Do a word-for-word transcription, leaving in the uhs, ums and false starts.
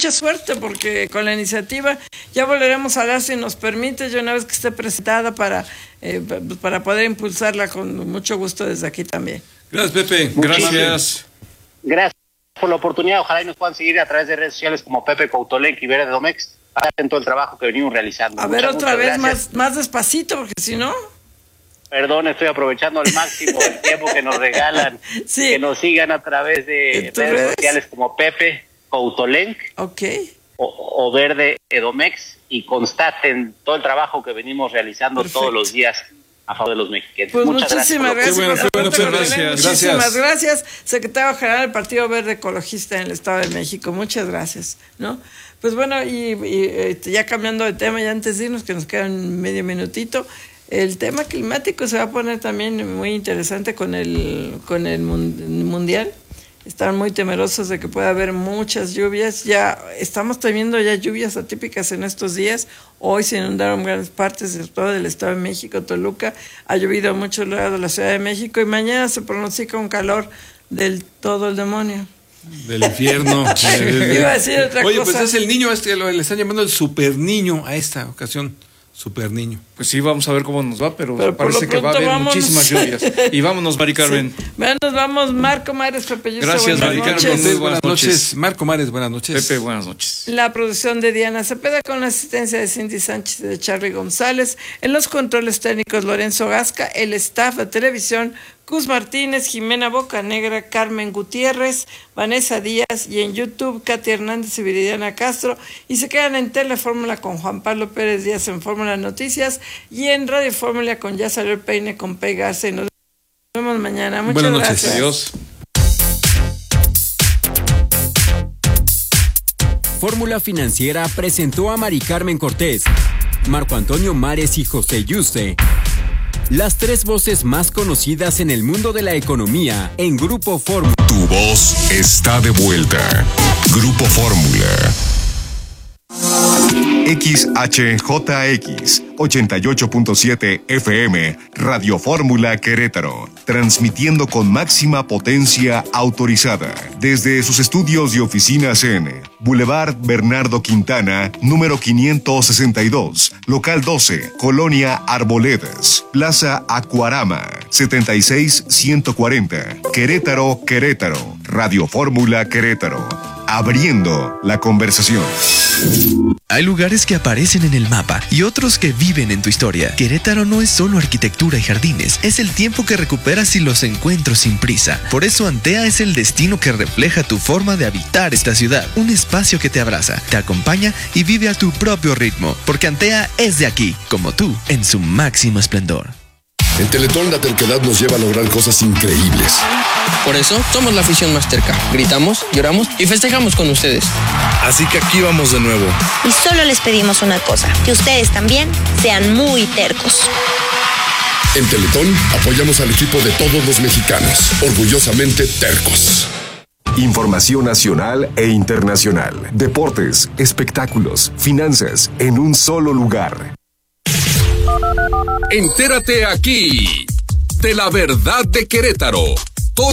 mucha suerte, porque con la iniciativa ya volveremos a hablar, si nos permite, yo una vez que esté presentada, para, eh, para poder impulsarla con mucho gusto desde aquí también. Gracias, Pepe. Gracias. Gracias por la oportunidad. Ojalá y nos puedan seguir a través de redes sociales como Pepe Coutolenc y Verde Edomex, en todo el trabajo que venimos realizando. A muchas, ver, otra vez gracias. más, más despacito, porque si no... Perdón, estoy aprovechando al máximo el tiempo que nos regalan. Sí. Que nos sigan a través de redes, redes sociales como Pepe Coutolenc, okay, o, o Verde Edomex, y constaten todo el trabajo que venimos realizando. Perfecto. Todos los días a favor de los mexicanos. Pues muchas muchísimas gracias. gracias. Qué bueno, qué bueno, gracias. Muchísimas gracias, secretario general del Partido Verde Ecologista en el Estado de México. Muchas gracias, ¿no? Pues bueno, y, y ya cambiando de tema, ya antes de irnos, que nos queda un medio minutito, el tema climático se va a poner también muy interesante con el con el mundial. Están muy temerosos de que pueda haber muchas lluvias. Ya estamos teniendo ya lluvias atípicas en estos días. Hoy se inundaron grandes partes de todo el Estado de México, Toluca. Ha llovido en muchos lugares de la Ciudad de México y mañana se pronostica un calor del todo el demonio. Del infierno. Iba a decir otra Oye, cosa. pues es el niño, este le están llamando el super niño a esta ocasión. Super niño. Pues sí, vamos a ver cómo nos va, pero, pero parece que va a haber vámonos. muchísimas lluvias. Y vámonos, Mari Carmen. Sí. Bueno, nos vamos, Marco Mares, Pepe Yuste. Gracias, Mari Carmen. Buenas, buenas noches. noches. Marco Mares, buenas noches. Pepe, buenas noches. La producción de Diana Cepeda con la asistencia de Cindy Sánchez y de Charly González. En los controles técnicos, Lorenzo Gasca. El staff de televisión, Cus Martínez, Jimena Bocanegra, Carmen Gutiérrez, Vanessa Díaz, y en YouTube, Katy Hernández y Viridiana Castro. Y se quedan en Telefórmula con Juan Pablo Pérez Díaz en Fórmula Noticias, y en Radio Fórmula con Ya Salió el Peine con Pei Garza. Y nos vemos mañana. Muchas Buenas gracias. noches. Adiós. Fórmula Financiera presentó a Mari Carmen Cortés, Marco Antonio Mares y José Yuste, las tres voces más conocidas en el mundo de la economía en Grupo Fórmula. Tu voz está de vuelta. Grupo Fórmula. X H J X ochenta y ocho punto siete F M, Radio Fórmula Querétaro, transmitiendo con máxima potencia autorizada desde sus estudios y oficinas en Boulevard Bernardo Quintana, número quinientos sesenta y dos, local doce, Colonia Arboledas, Plaza Acuarama, setenta y seis ciento cuarenta, Querétaro, Querétaro, Radio Fórmula Querétaro, abriendo la conversación. Hay lugares que aparecen en el mapa y otros que viven en tu historia. Querétaro no es solo arquitectura y jardines, es el tiempo que recuperas y los encuentros sin prisa. Por eso Antea es el destino que refleja tu forma de habitar esta ciudad. Un espacio que te abraza, te acompaña y vive a tu propio ritmo. Porque Antea es de aquí, como tú, en su máximo esplendor. En Teletón la terquedad nos lleva a lograr cosas increíbles. Por eso somos la afición más terca. Gritamos, lloramos y festejamos con ustedes. Así que aquí vamos de nuevo. Y solo les pedimos una cosa, que ustedes también sean muy tercos. En Teletón apoyamos al equipo de todos los mexicanos, orgullosamente tercos. Información nacional e internacional, deportes, espectáculos, finanzas, en un solo lugar. Entérate aquí de la verdad de Querétaro.